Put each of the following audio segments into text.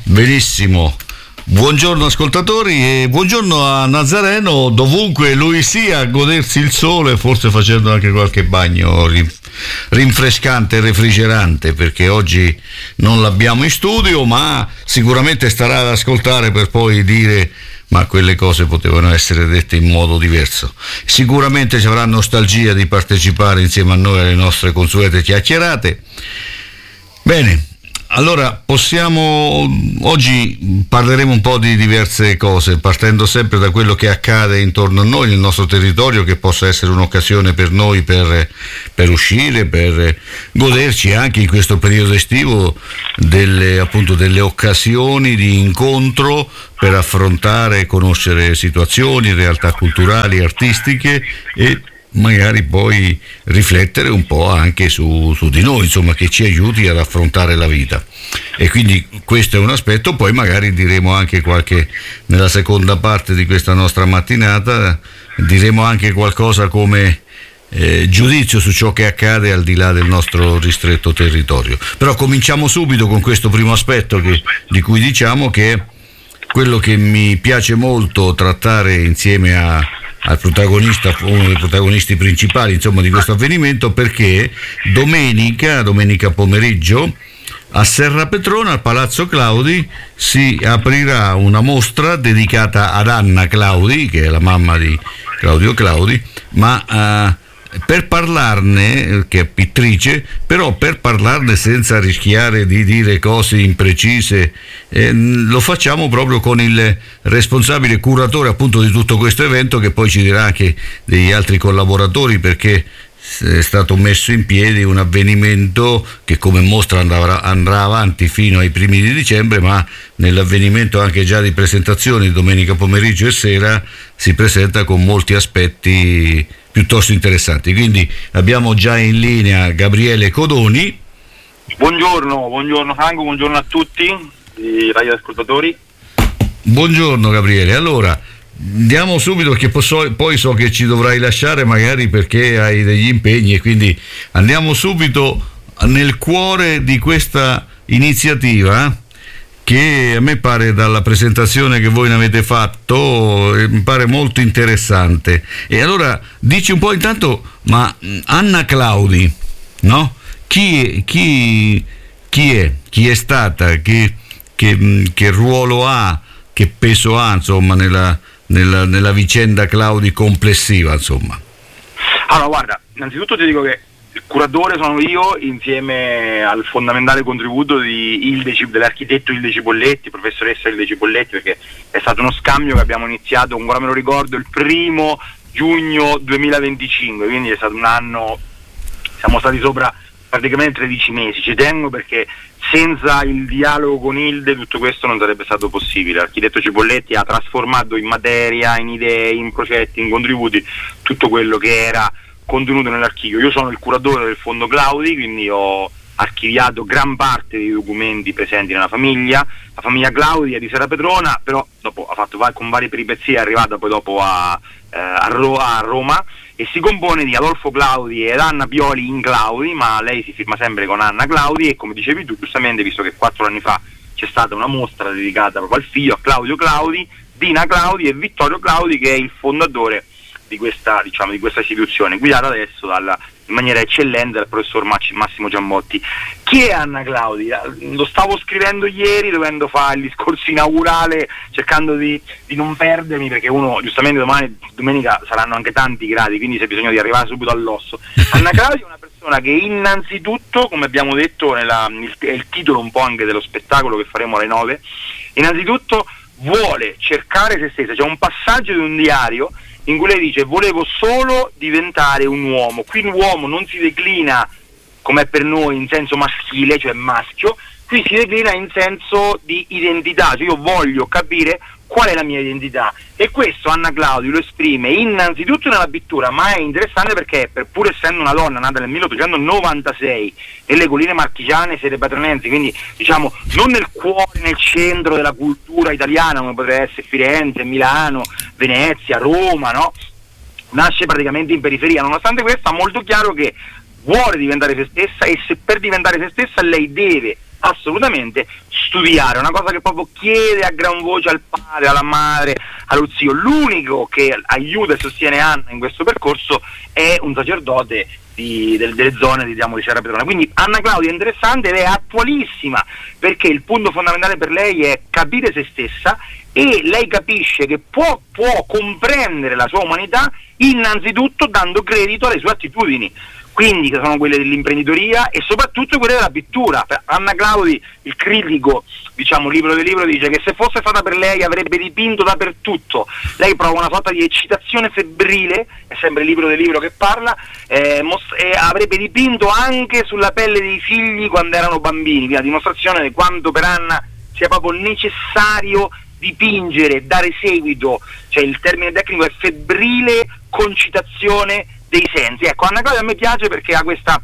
Benissimo. Buongiorno ascoltatori e buongiorno a Nazareno, dovunque lui sia, a godersi il sole, forse facendo anche qualche bagno rinfrescante e refrigerante, perché oggi non l'abbiamo in studio, ma sicuramente starà ad ascoltare per poi dire: ma quelle cose potevano essere dette in modo diverso. Sicuramente ci avrà nostalgia di partecipare insieme a noi alle nostre consuete chiacchierate. Bene, allora oggi parleremo un po' di diverse cose, partendo sempre da quello che accade intorno a noi, nel nostro territorio, che possa essere un'occasione per noi per uscire, per goderci anche in questo periodo estivo delle occasioni di incontro per affrontare e conoscere situazioni, realtà culturali, artistiche e magari poi riflettere un po' anche su di noi, insomma, che ci aiuti ad affrontare la vita. E quindi questo è un aspetto. Poi magari diremo anche nella seconda parte di questa nostra mattinata diremo anche qualcosa come giudizio su ciò che accade al di là del nostro ristretto territorio. Però cominciamo subito con questo primo aspetto di cui diciamo che è quello che mi piace molto trattare insieme al protagonista, uno dei protagonisti principali, insomma, di questo avvenimento, perché domenica pomeriggio a Serrapetrona, al Palazzo Claudi, si aprirà una mostra dedicata ad Anna Claudi, che è la mamma di Claudio Claudi, ma per parlarne, che è pittrice, però per parlarne senza rischiare di dire cose imprecise, lo facciamo proprio con il responsabile curatore appunto di tutto questo evento, che poi ci dirà anche degli altri collaboratori, perché è stato messo in piedi un avvenimento che, come mostra, andrà avanti fino ai primi di dicembre, ma nell'avvenimento anche già di presentazioni domenica pomeriggio e sera si presenta con molti aspetti piuttosto interessanti. Quindi abbiamo già in linea Gabriele Codoni. Buongiorno Franco, buongiorno a tutti i radioascoltatori. Buongiorno Gabriele. Allora, andiamo subito, perché poi so che ci dovrai lasciare magari perché hai degli impegni, e quindi andiamo subito nel cuore di questa iniziativa, che a me pare, dalla presentazione che voi ne avete fatto, mi pare molto interessante. E allora dici un po' intanto, ma Anna Claudi, no? Chi è stata, che ruolo ha, che peso ha, insomma, nella vicenda Claudi complessiva, insomma? Allora, guarda, innanzitutto ti dico che il curatore sono io, insieme al fondamentale contributo dell'architetto Ilde Cipolletti, professoressa Ilde Cipolletti, perché è stato uno scambio che abbiamo iniziato, ancora me lo ricordo, il 1 giugno 2025, quindi è stato un anno, siamo stati sopra praticamente 13 mesi. Ci tengo, perché senza il dialogo con Ilde tutto questo non sarebbe stato possibile. L'architetto Cipolletti ha trasformato in materia, in idee, in progetti, in contributi tutto quello che era contenuto nell'archivio. Io sono il curatore del fondo Claudi, quindi ho archiviato gran parte dei documenti presenti nella famiglia. La famiglia Claudi è di Serrapetrona, però dopo ha fatto con varie peripezie, è arrivata poi dopo a Roma, e si compone di Adolfo Claudi ed Anna Pioli in Claudi, ma lei si firma sempre con Anna Claudi. E come dicevi tu giustamente, visto che 4 anni fa c'è stata una mostra dedicata proprio al figlio, a Claudio Claudi, Dina Claudi e Vittorio Claudi, che è il fondatore di questa istituzione, guidata adesso in maniera eccellente dal professor Massimo Giammotti. Chi è Anna Claudi? Lo stavo scrivendo ieri, dovendo fare il discorso inaugurale, cercando di non perdermi, perché uno, giustamente, domenica saranno anche tanti gradi, quindi c'è bisogno di arrivare subito all'osso. Anna Claudi è una persona che innanzitutto, come abbiamo detto, è il titolo un po' anche dello spettacolo che faremo alle 9, innanzitutto vuole cercare se stessa. C'è un passaggio di un diario in cui lei dice: volevo solo diventare un uomo. Qui l'uomo non si declina, come è per noi, in senso maschile, cioè maschio, qui si declina in senso di identità, cioè io voglio capire qual è la mia identità. E questo Anna Claudi lo esprime innanzitutto nella pittura, ma è interessante perché, pur essendo una donna nata nel 1896 nelle colline marchigiane serrapetronensi, quindi diciamo non nel cuore, nel centro della cultura italiana come potrebbe essere Firenze, Milano, Venezia, Roma, no? Nasce praticamente in periferia. Nonostante questo ha molto chiaro che vuole diventare se stessa, e se per diventare se stessa lei deve assolutamente studiare, una cosa che proprio chiede a gran voce al padre, alla madre, allo zio. L'unico che aiuta e sostiene Anna in questo percorso è un sacerdote delle zone di Serra Petrona. Quindi Anna Claudia è interessante ed è attualissima, perché il punto fondamentale per lei è capire se stessa, e lei capisce che può comprendere la sua umanità innanzitutto dando credito alle sue attitudini, quindi che sono quelle dell'imprenditoria e soprattutto quelle della pittura. Anna Claudi, il critico, libro del libro, dice che se fosse stata per lei avrebbe dipinto dappertutto. Lei prova una sorta di eccitazione febbrile, è sempre il libro del libro che parla, avrebbe dipinto anche sulla pelle dei figli quando erano bambini, la dimostrazione di quanto per Anna sia proprio necessario dipingere, dare seguito, cioè il termine tecnico è febbrile concitazione dei sensi. Ecco, Anna Claudia a me piace perché ha questa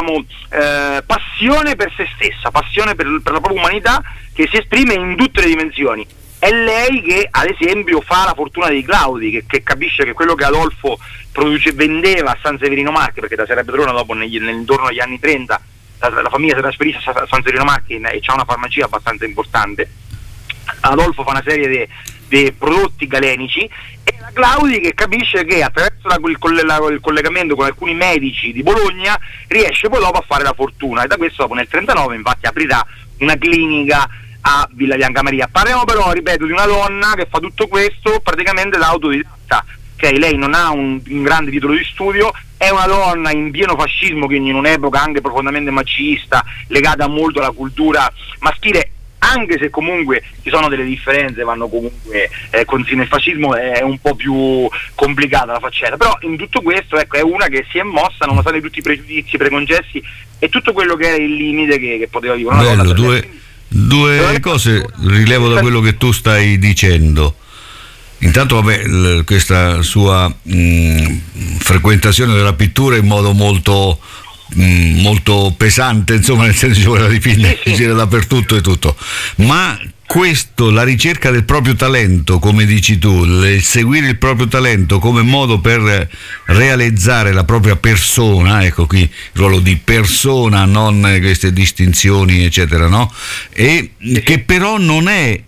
passione per se stessa, passione per la propria umanità, che si esprime in tutte le dimensioni. È lei che ad esempio fa La fortuna dei Claudi, che capisce che quello che Adolfo vendeva a San Severino Marche, perché da Serra Petrona dopo intorno agli anni 30 la famiglia si trasferisce a San Severino Marche e c'ha una farmacia abbastanza importante. Adolfo fa una serie di prodotti galenici, e la Claudi che capisce che attraverso il collegamento con alcuni medici di Bologna riesce poi dopo a fare la fortuna, e da questo dopo nel 39 infatti aprirà una clinica a Villa Bianca Maria. Parliamo però, ripeto, di una donna che fa tutto questo praticamente da autodidatta. Lei non ha un grande titolo di studio, è una donna in pieno fascismo, quindi in un'epoca anche profondamente macista, legata molto alla cultura maschile, anche se comunque ci sono delle differenze, vanno comunque nel fascismo è un po' più complicata la faccenda, però in tutto questo è una che si è mossa nonostante tutti i pregiudizi, i preconcessi e tutto quello che era il limite che poteva vivere una donna. Due cose rilevo da quello che tu stai dicendo. Intanto questa sua frequentazione della pittura in modo molto pesante, insomma, nel senso che ci voleva dipingere dappertutto e tutto, ma la ricerca del proprio talento, come dici tu, seguire il proprio talento come modo per realizzare la propria persona, ecco qui il ruolo di persona, non queste distinzioni eccetera, no? E che però non è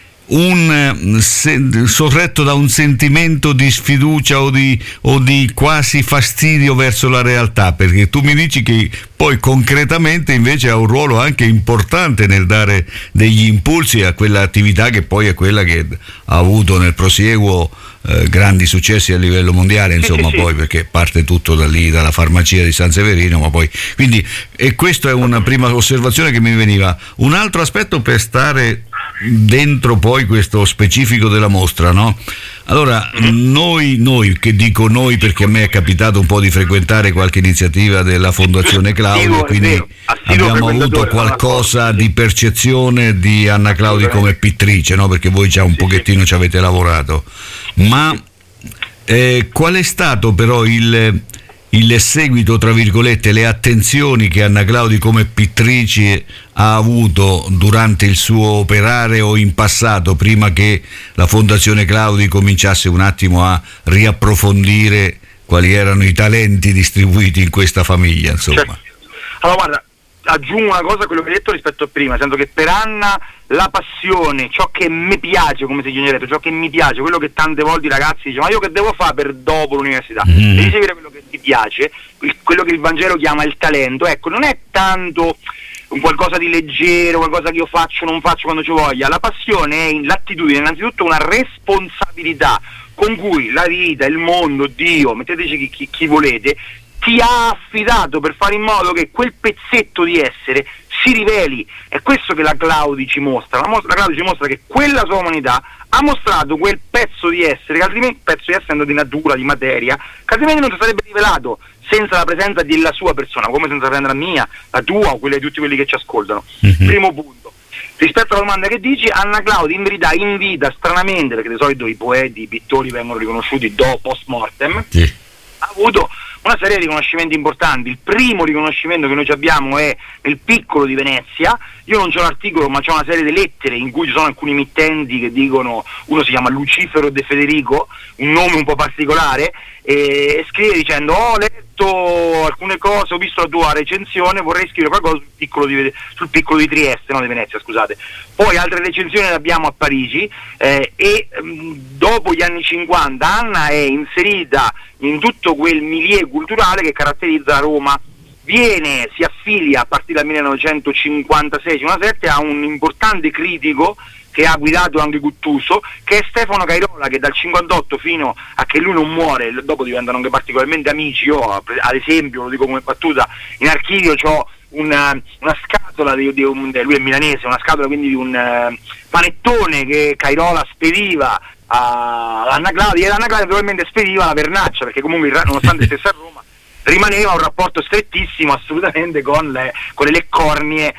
sorretto da un sentimento di sfiducia o di quasi fastidio verso la realtà, perché tu mi dici che poi concretamente invece ha un ruolo anche importante nel dare degli impulsi a quell'attività che poi è quella che ha avuto nel prosieguo grandi successi a livello mondiale, insomma. Poi perché parte tutto da lì, dalla farmacia di San Severino, ma poi quindi, e questa è una prima osservazione che mi veniva. Un altro aspetto per stare dentro poi questo specifico della mostra, no? Allora, noi, che dico noi perché a me è capitato un po' di frequentare qualche iniziativa della Fondazione Claudio, quindi abbiamo avuto qualcosa di percezione di Anna Claudi come pittrice, no? Perché voi già un pochettino ci avete lavorato, ma qual è stato però il seguito, tra virgolette, le attenzioni che Anna Claudi come pittrice ha avuto durante il suo operare o in passato, prima che la Fondazione Claudi cominciasse un attimo a riapprofondire quali erano i talenti distribuiti in questa famiglia, insomma? Certo. Allora guarda, aggiungo una cosa a quello che hai detto rispetto a prima, sento che per Anna la passione, ciò che mi piace, come si dice, ciò che mi piace, quello che tante volte i ragazzi dicono: ma io che devo fare per dopo l'università? Devi seguire quello che ti piace, quello che il Vangelo chiama il talento. Ecco, non è tanto un qualcosa di leggero, qualcosa che io faccio, non faccio quando ci voglia. La passione è l'attitudine, innanzitutto una responsabilità con cui la vita, il mondo, Dio, metteteci chi volete, ti ha affidato per fare in modo che quel pezzetto di essere si riveli. È questo che la Claudi ci mostra. La Claudi ci mostra che quella sua umanità ha mostrato quel pezzo di essere, che altrimenti, pezzo di essere di natura, di materia, che altrimenti non si sarebbe rivelato senza la presenza della sua persona, come senza la presenza mia, la tua o quella di tutti quelli che ci ascoltano. Primo punto. Rispetto alla domanda che dici, Anna Claudi in verità invita stranamente, perché di solito i poeti, i pittori vengono riconosciuti post mortem, ha avuto una serie di riconoscimenti importanti. Il primo riconoscimento che noi abbiamo è nel piccolo di Venezia. Io non c'ho l'articolo, ma c'è una serie di lettere in cui ci sono alcuni mittenti che dicono, uno si chiama Lucifero De Federico, un nome un po' particolare, e scrive dicendo: ho letto alcune cose, ho visto la tua recensione, vorrei scrivere qualcosa sul piccolo di Trieste, no, di Venezia, scusate. Poi altre recensioni le abbiamo a Parigi, dopo gli anni 50 Anna è inserita in tutto quel milieu culturale che caratterizza Roma. Si affilia a partire dal 1956-57 a un importante critico che ha guidato anche Guttuso, che è Stefano Cairola, che dal 58 fino a che lui non muore, dopo diventano anche particolarmente amici. Io ad esempio, lo dico come battuta, in archivio c'ho una scatola lui è milanese, una scatola quindi di un panettone che Cairola spediva a Anna Claudia, e Anna Claudia probabilmente spediva la Vernaccia, perché comunque nonostante stesse a Roma rimaneva un rapporto strettissimo assolutamente con le Leccornie.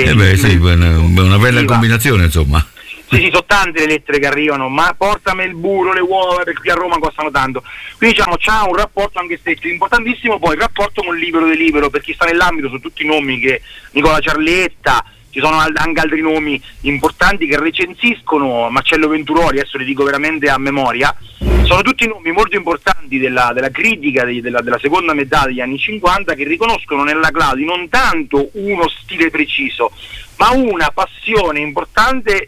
Una bella combinazione, insomma. Sì, sono tante le lettere che arrivano, ma portami il burro, le uova, perché qui a Roma costano tanto. Quindi diciamo c'ha un rapporto anche stretto, importantissimo. Poi il rapporto con Libero De Libero, per chi sta nell'ambito, sono tutti i nomi che Nicola Ciarletta, ci sono anche altri nomi importanti che recensiscono, Marcello Venturoli, adesso li dico veramente a memoria, sono tutti nomi molto importanti della critica della seconda metà degli anni 50, che riconoscono nella Claudi non tanto uno stile preciso, ma una passione importante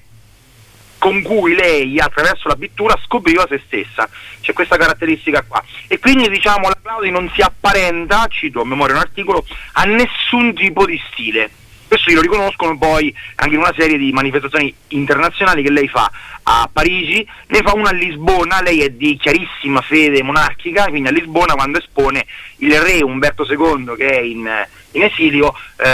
con cui lei attraverso la pittura scopriva se stessa. C'è questa caratteristica qua, e quindi diciamo la Claudi non si apparenta, cito a memoria un articolo, a nessun tipo di stile. Questo glielo riconoscono poi anche in una serie di manifestazioni internazionali che lei fa a Parigi, ne fa una a Lisbona. Lei è di chiarissima fede monarchica, quindi a Lisbona, quando espone, il re Umberto II, che è in esilio,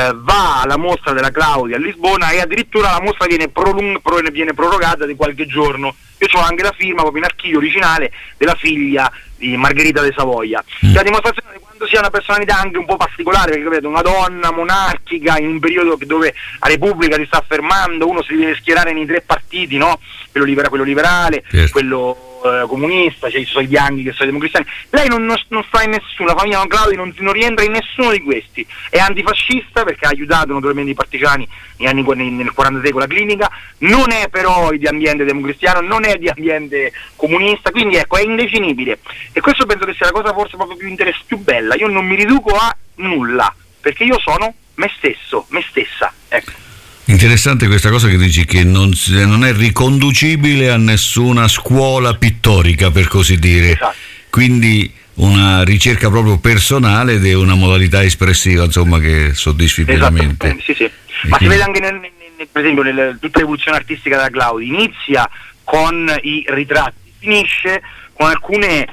va alla mostra della Claudia a Lisbona, e addirittura la mostra viene prorogata di qualche giorno. Io ho anche la firma proprio in archivio originale della figlia di Margherita de Savoia, che è la dimostrazione di quanto sia una personalità anche un po' particolare, perché vedete, una donna monarchica in un periodo dove la Repubblica si sta affermando, uno si deve schierare nei tre partiti, no? Quello liberale, certo, quello comunista, cioè ci sono i bianchi che sono i democristiani. Lei non sta in nessuno, la famiglia Claudia non rientra in nessuno di questi. È antifascista perché ha aiutato naturalmente i partigiani nel 1946 con la clinica, non è però di ambiente democristiano, non è di ambiente comunista, quindi ecco, è indefinibile. E questo penso che sia la cosa forse proprio più bella. Io non mi riduco a nulla, perché io sono me stesso, me stessa, ecco. Interessante questa cosa che dici, che non è riconducibile a nessuna scuola pittorica, per così dire. Esatto. Quindi una ricerca proprio personale ed è una modalità espressiva, insomma, che soddisfi pienamente. Sì. Ma si vede anche per esempio tutta l'evoluzione artistica della Claudi. Inizia con i ritratti, finisce con alcuni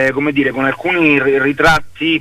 ritratti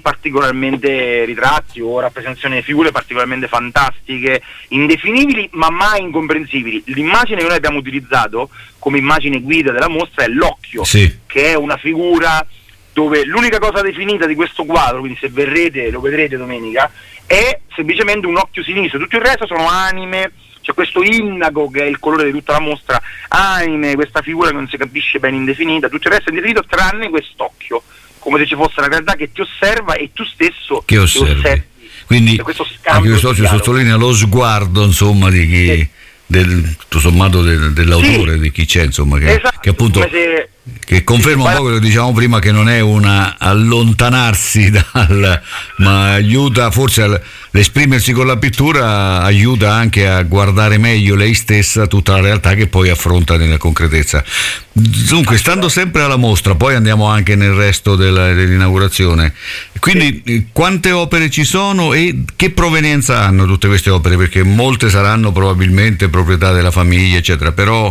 o rappresentazioni di figure particolarmente fantastiche, indefinibili ma mai incomprensibili. L'immagine che noi abbiamo utilizzato come immagine guida della mostra è l'occhio, sì, che è una figura dove l'unica cosa definita di questo quadro, quindi se verrete, lo vedrete domenica, è semplicemente un occhio sinistro. Tutto il resto sono anime. C'è questo indago che è il colore di tutta la mostra, anime, questa figura che non si capisce bene, indefinita, tutto il resto è indefinito tranne quest'occhio, come se ci fosse la realtà che ti osserva e tu stesso che osservi. Quindi anche quest'occhio sottolinea lo sguardo, insomma, di chi, tutto sommato dell'autore, sì, di chi c'è, insomma, che, esatto, che appunto che conferma un po' quello che dicevamo prima, che non è una allontanarsi ma aiuta forse l'esprimersi con la pittura, aiuta anche a guardare meglio lei stessa, tutta la realtà che poi affronta nella concretezza. Dunque, stando sempre alla mostra, poi andiamo anche nel resto dell'inaugurazione. Quindi quante opere ci sono e che provenienza hanno tutte queste opere? Perché molte saranno probabilmente proprietà della famiglia, eccetera, però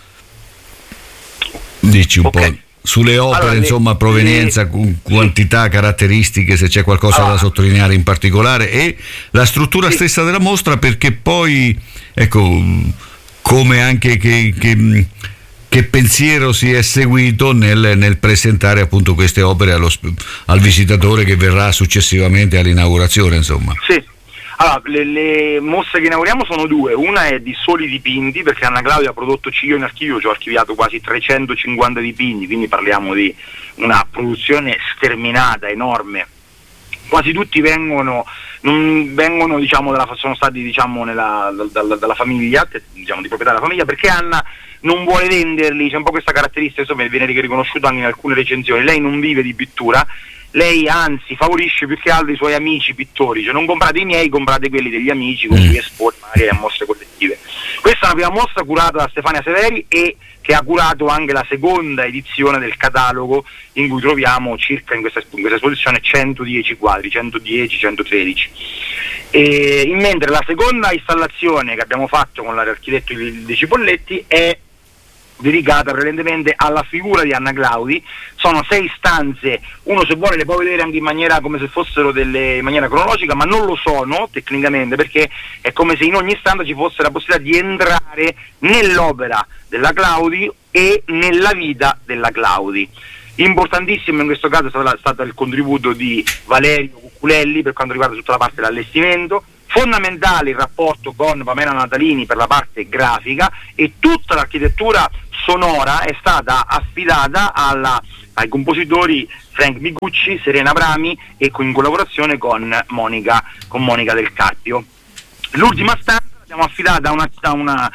dici un po' sulle opere, allora, insomma, provenienza, quantità, caratteristiche, se c'è qualcosa da sottolineare in particolare, e la struttura stessa della mostra, perché poi, ecco, come anche che pensiero si è seguito nel presentare appunto queste opere al visitatore che verrà successivamente all'inaugurazione, insomma. Sì. Allora, le mostre che inauguriamo sono due. Una è di soli dipinti, perché Anna Claudia ha prodotto, io in archivio ci ho archiviato quasi 350 dipinti, quindi parliamo di una produzione sterminata, enorme, quasi tutti non vengono, diciamo, sono stati, diciamo, dalla famiglia, diciamo, di proprietà della famiglia, perché Anna non vuole venderli. C'è un po' questa caratteristica, insomma, viene riconosciuta anche in alcune recensioni. Lei non vive di pittura, lei anzi favorisce più che altro i suoi amici pittori, cioè non comprate i miei, comprate quelli degli amici con cui espone magari a mostre collettive. Questa è una prima mostra curata da Stefania Severi e che ha curato anche la seconda edizione del catalogo, in cui troviamo circa in questa esposizione 110 quadri, 110-113. Mentre la seconda installazione che abbiamo fatto con l'architetto Ilde Cipolletti è dedicata prevalentemente alla figura di Anna Claudi. Sono 6 stanze, uno se vuole le può vedere anche in maniera come se fossero in maniera cronologica, ma non lo sono tecnicamente, perché è come se in ogni stanza ci fosse la possibilità di entrare nell'opera della Claudi e nella vita della Claudi. Importantissimo in questo caso è stato il contributo di Valerio Cucculelli per quanto riguarda tutta la parte dell'allestimento. Fondamentale il rapporto con Pamela Natalini per la parte grafica, e tutta l'architettura sonora è stata affidata ai compositori Frank Migucci, Serena Abrami e in collaborazione con Monica del Carpio. L'ultima stanza l'abbiamo affidata a una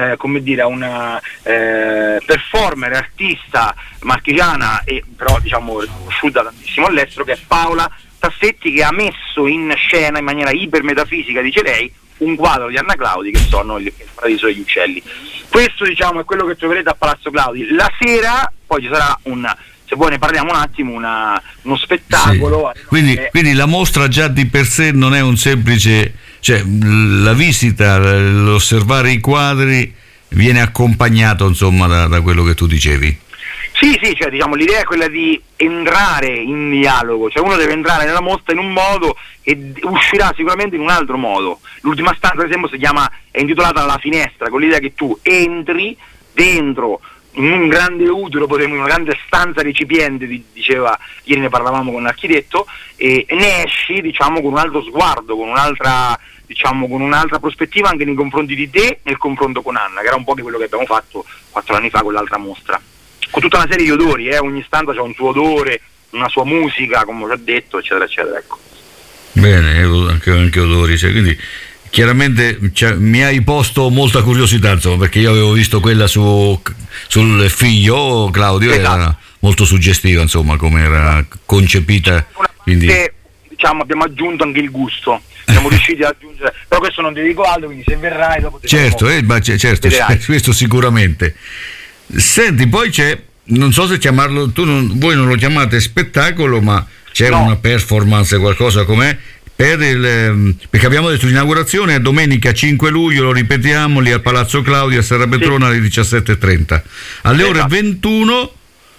performer, artista marchigiana, e però, diciamo, conosciuta tantissimo all'estero, che è Paola Tassetti, che ha messo in scena in maniera ipermetafisica, dice lei, un quadro di Anna Claudi che sono il Paradiso degli Uccelli. Questo, diciamo, è quello che troverete a Palazzo Claudi. La sera poi ci sarà se voi ne parliamo un attimo, uno spettacolo. Sì. Quindi la mostra già di per sé non è un semplice, cioè la visita, l'osservare i quadri viene accompagnato, insomma, da quello che tu dicevi. Sì, cioè, diciamo, l'idea è quella di entrare in dialogo, cioè uno deve entrare nella mostra in un modo e uscirà sicuramente in un altro modo. L'ultima stanza, per esempio, è intitolata La Finestra, con l'idea che tu entri dentro in un grande utero, in una grande stanza recipiente, diceva, ieri ne parlavamo con l'architetto, e ne esci, diciamo, con un altro sguardo, con un'altra prospettiva anche nei confronti di te, nel confronto con Anna, che era un po' di quello che abbiamo fatto 4 anni fa con l'altra mostra, con tutta una serie di odori, ogni stanza c'ha un suo odore, una sua musica, come ho già detto, eccetera eccetera, ecco. Bene, anche odori, cioè, quindi chiaramente mi hai posto molta curiosità, insomma, perché io avevo visto quella sul figlio Claudio, esatto. Era molto suggestiva, insomma, come era concepita. Quindi, diciamo, abbiamo aggiunto anche il gusto, siamo riusciti ad aggiungere, però questo non ti dico altro, quindi se verrai dopo certo, questo sicuramente. Senti, poi c'è, non so se chiamarlo, voi non lo chiamate spettacolo, ma c'è una performance, qualcosa com'è, perché abbiamo detto l'inaugurazione è domenica 5 luglio, lo ripetiamo, lì al Palazzo Claudio a Serra Petrona alle 17:30. Alle ore 21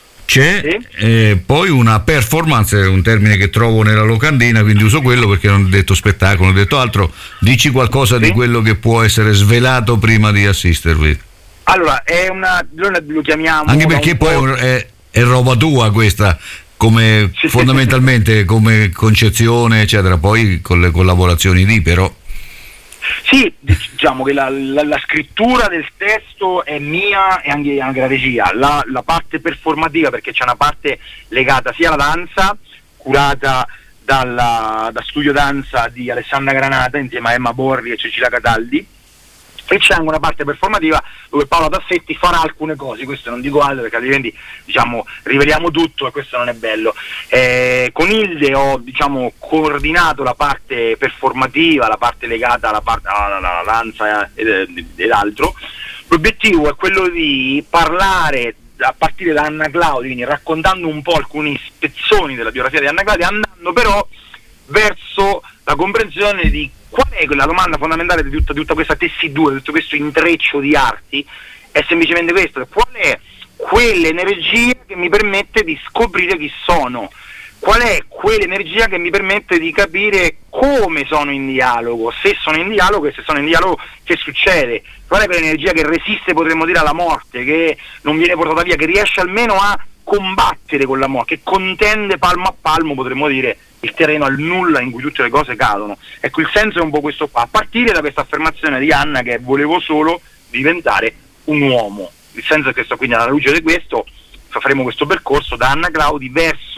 c'è poi una performance, un termine che trovo nella locandina, quindi uso quello perché non ho detto spettacolo, non ho detto altro. Dici qualcosa di quello che può essere svelato prima di assistervi. Allora, noi lo chiamiamo... Anche perché poi è roba tua questa, come fondamentalmente come concezione, eccetera, poi con le collaborazioni però... Sì, diciamo che la scrittura del testo è mia e anche la regia, la parte performativa, perché c'è una parte legata sia alla danza, curata da Studio Danza di Alessandra Granata insieme a Emma Borri e Cecilia Cataldi, e c'è anche una parte performativa dove Paola Tassetti farà alcune cose. Questo non dico altro perché altrimenti, diciamo, riveliamo tutto e questo non è bello. Con Ilde ho, diciamo, coordinato la parte performativa, la parte legata alla danza ed altro. L'obiettivo è quello di parlare a partire da Anna Claudi, quindi raccontando un po' alcuni spezzoni della biografia di Anna Claudi, andando però verso la comprensione di qual è la domanda fondamentale di tutta questa tessitura, di tutto questo intreccio di arti. È semplicemente questo: qual è quell'energia che mi permette di scoprire chi sono, qual è quell'energia che mi permette di capire come sono in dialogo, se sono in dialogo, e se sono in dialogo che succede, qual è quell'energia che resiste, potremmo dire, alla morte, che non viene portata via, che riesce almeno a combattere con la morte, che contende palmo a palmo, potremmo dire, il terreno al nulla in cui tutte le cose cadono. Ecco, il senso è un po' questo qua, a partire da questa affermazione di Anna che volevo solo diventare un uomo. Il senso è questo, quindi alla luce di questo faremo questo percorso da Anna Claudi verso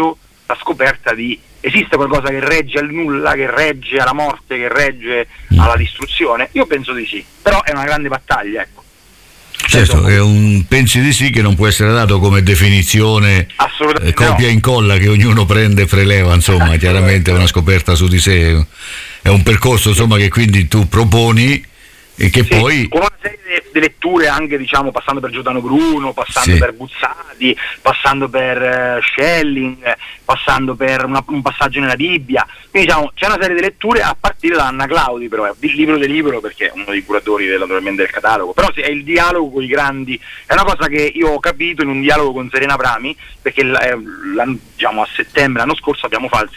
la scoperta di esiste qualcosa che regge al nulla, che regge alla morte, che regge alla distruzione? Io penso di sì, però è una grande battaglia, ecco. Certo, pensi di sì, che non può essere dato come definizione copia e incolla che ognuno prende e preleva, insomma, chiaramente è una scoperta su di sé, è un percorso, insomma, che quindi tu proponi e che poi... Con una serie di letture anche, diciamo, passando per Giordano Bruno, passando per Buzzati, passando per Schelling, passando per un passaggio nella Bibbia, quindi diciamo c'è una serie di letture a partire da Anna Claudi, però è il libro del libro, perché è uno dei curatori naturalmente del catalogo, però è il dialogo con i grandi, è una cosa che io ho capito in un dialogo con Serena Prami, perché diciamo a settembre l'anno scorso abbiamo fatto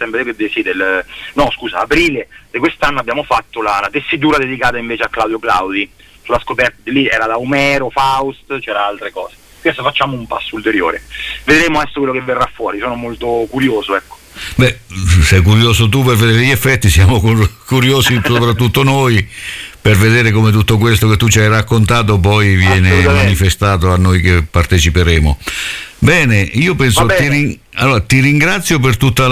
aprile di quest'anno abbiamo fatto la tessitura dedicata invece a Claudio Claudi, sulla scoperta, lì era da Omero, Faust, c'era altre cose. Adesso facciamo un passo ulteriore, vedremo adesso quello che verrà fuori, sono molto curioso, ecco. Beh, sei curioso tu per vedere gli effetti, siamo curiosi soprattutto noi per vedere come tutto questo che tu ci hai raccontato poi viene manifestato a noi che parteciperemo. Bene, io penso ti ringrazio per tutta